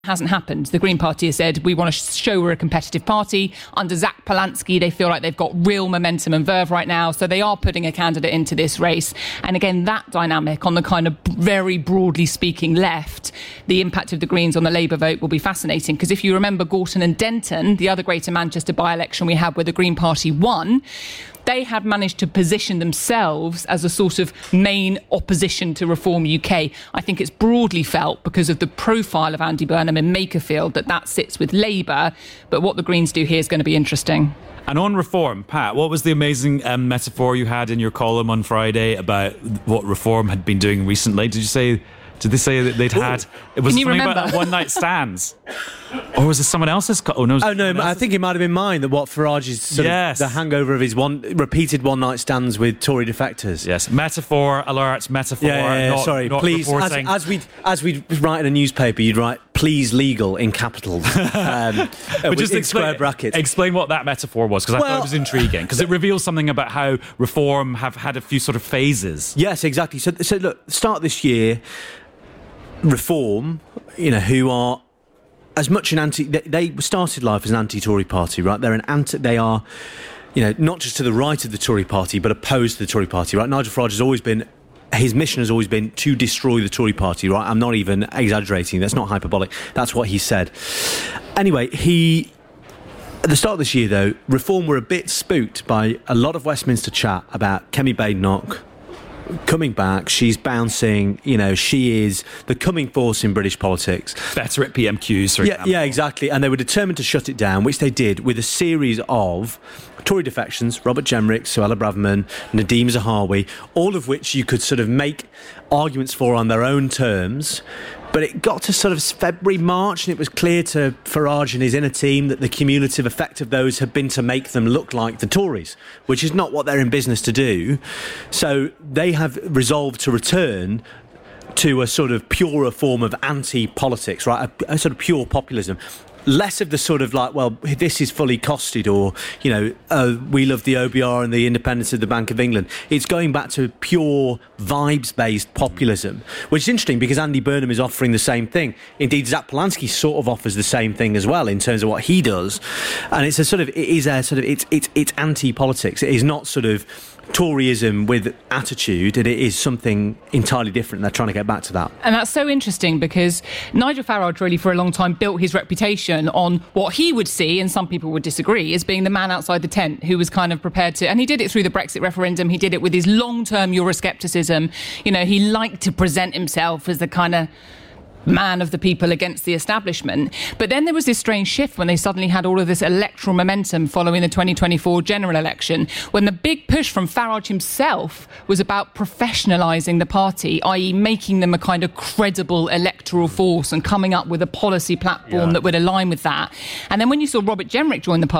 Hasn't happened. The Green Party has said, we want to show we're a competitive party. Under Zach Polansky, they feel like they've got real momentum and verve right now, so they are putting a candidate into this race. And again, that dynamic on the kind of very broadly speaking left, the impact of the Greens on the Labour vote will be fascinating, because if you remember Gorton and Denton, the other Greater Manchester by-election we had where the Green Party won, they had managed to position themselves as a sort of main opposition to Reform UK. I think it's broadly felt, because of the profile of Andy Burnham in Makerfield, that sits with Labour. But what the Greens do here is going to be interesting. And on Reform, Pat, what was the amazing metaphor you had in your column on Friday about what Reform had been doing recently? Did they say that they'd had... It was something about one-night stands. Or was it someone else's? I think it might have been mine, that what Farage's sort of the hangover of his repeated one-night stands with Tory defectors. Yes, metaphor, alerts, metaphor. Sorry, not please, reporting. as we write in a newspaper, you'd write, please legal in capitals. But just in square brackets. Explain what that metaphor was, because I thought it was intriguing, because it reveals something about how Reform have had a few sort of phases. Yes, exactly. So look, start this year, Reform, who are as much an anti... They started life as an anti-Tory party, right? They are, not just to the right of the Tory party, but opposed to the Tory party, right? Nigel Farage his mission has always been to destroy the Tory party, right? I'm not even exaggerating. That's not hyperbolic. That's what he said. Anyway, at the start of this year, though, Reform were a bit spooked by a lot of Westminster chat about Kemi Badenoch coming back. She's bouncing, she is the coming force in British politics. Better at PMQs, for example. Yeah, exactly. And they were determined to shut it down, which they did with a series of Tory defections, Robert Jenrick, Suella Braverman, Nadeem Zahawi, all of which you could sort of make arguments for on their own terms. But it got to sort of February, March, and it was clear to Farage and his inner team that the cumulative effect of those had been to make them look like the Tories, which is not what they're in business to do. So they have resolved to return to a sort of purer form of anti-politics, right? A sort of pure populism. Less of the sort of like, well, this is fully costed, or, we love the OBR and the independence of the Bank of England. It's going back to pure vibes-based populism, which is interesting because Andy Burnham is offering the same thing. Indeed, Zach Polansky sort of offers the same thing as well in terms of what he does. And it's anti-politics. It is not sort of Toryism with attitude, and it is something entirely different. They're trying to get back to that. And that's so interesting because Nigel Farage really for a long time built his reputation on what he would see, and some people would disagree, as being the man outside the tent who was kind of prepared to, and he did it through the Brexit referendum, he did it with his long-term Euroscepticism. He liked to present himself as the kind of man of the people against the establishment. But then there was this strange shift when they suddenly had all of this electoral momentum following the 2024 general election, when the big push from Farage himself was about professionalising the party, i.e. making them a kind of credible electoral force and coming up with a policy platform that would align with that. And then when you saw Robert Jenrick join the party,